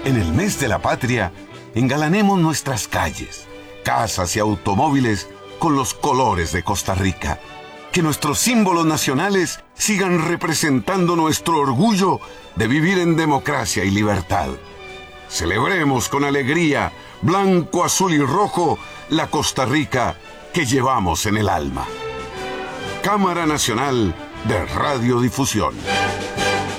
En el mes de la patria, engalanemos nuestras calles, casas y automóviles con los colores de Costa Rica. Que nuestros símbolos nacionales sigan representando nuestro orgullo de vivir en democracia y libertad. Celebremos con alegría, blanco, azul y rojo, la Costa Rica que llevamos en el alma. Cámara Nacional de Radiodifusión.